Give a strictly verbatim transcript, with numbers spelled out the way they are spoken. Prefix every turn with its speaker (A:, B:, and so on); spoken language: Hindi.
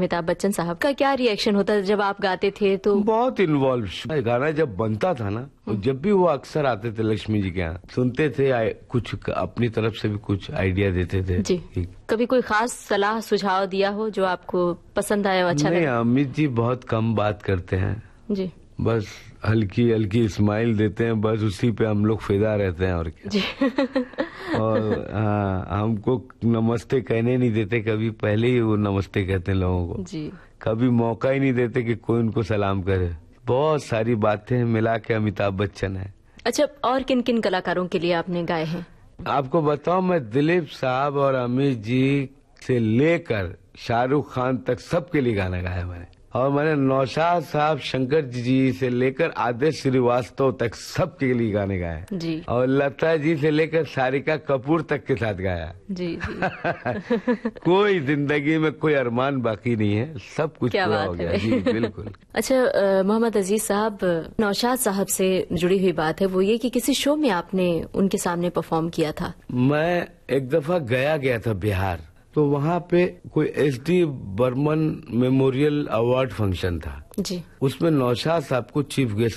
A: अमिताभ बच्चन साहब का क्या रिएक्शन होता जब आप गाते थे? तो
B: बहुत इन्वॉल्व। गाना जब बनता था ना, तो जब भी वो अक्सर आते थे लक्ष्मी जी के यहाँ, सुनते थे, कुछ अपनी तरफ से भी कुछ आइडिया देते थे
A: जी। कभी कोई खास सलाह सुझाव दिया हो जो आपको पसंद आया, अच्छा
B: नहीं,
A: लगा?
B: अमित जी बहुत कम बात करते हैं
A: जी,
B: बस हल्की हल्की स्माइल देते हैं, बस उसी पे हम लोग फिदा रहते हैं और क्या।
A: जी।
B: और हाँ, हमको नमस्ते कहने नहीं देते कभी, पहले ही वो नमस्ते कहते हैं लोगों को
A: जी।
B: कभी मौका ही नहीं देते कि कोई उनको सलाम करे। बहुत सारी बातें मिला के अमिताभ बच्चन है।
A: अच्छा, और किन किन कलाकारों के लिए आपने गाए हैं?
B: आपको बताऊं, मैं दिलीप साहब और अमित जी से लेकर शाहरुख खान तक सबके लिए गाना गाया मैंने। और मैंने नौशाद साहब, शंकर जी से लेकर आदेश श्रीवास्तव तक सबके लिए गाने गाए
A: जी।
B: और लता जी से लेकर सारिका कपूर तक के साथ गाया।
A: जी, जी।
B: कोई जिंदगी में कोई अरमान बाकी नहीं है, सब कुछ पूरा हो गया। जी बिल्कुल।
A: अच्छा मोहम्मद अजीज साहब, नौशाद साहब से जुड़ी हुई बात है वो ये कि किसी शो में आपने उनके सामने परफॉर्म किया था।
B: मैं एक दफा गया गया था बिहार, तो वहाँ पे कोई S D Burman memorial award function था।
A: जी।
B: उसमें नौशाद साहब को चीफ गेस्ट